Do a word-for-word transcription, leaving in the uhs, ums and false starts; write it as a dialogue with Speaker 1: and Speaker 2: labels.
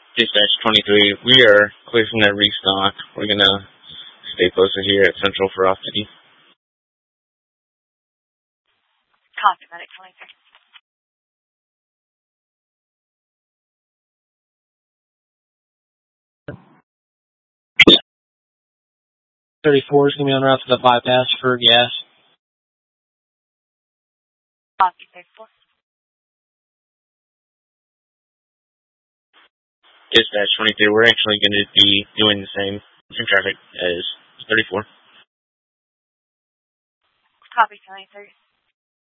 Speaker 1: Dispatch twenty-three, we are clear from that restock. We're going to stay posted here at Central for off-duty.
Speaker 2: Copy, Medic twenty-three.
Speaker 3: thirty-four is going to be on route to the bypass for gas.
Speaker 2: Copy, thirty-four.
Speaker 1: Dispatch twenty-three, we're actually going to be doing the same in traffic as thirty-four.
Speaker 2: Copy, twenty-three.